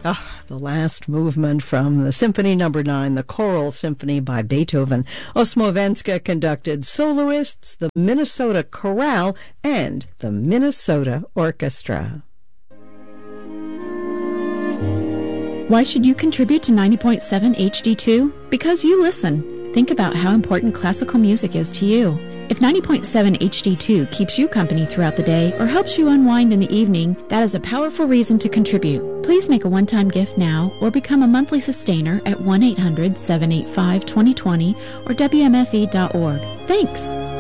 The last movement from the Symphony No. 9, the Choral Symphony by Beethoven. Osmovenska conducted soloists, the Minnesota Chorale, and the Minnesota Orchestra. Why should you contribute to 90.7 HD2? Because you listen. Think about how important classical music is to you. If 90.7 HD2 keeps you company throughout the day or helps you unwind in the evening, that is a powerful reason to contribute. Please make a one-time gift now or become a monthly sustainer at 1-800-785-2020 or WMFE.org. Thanks!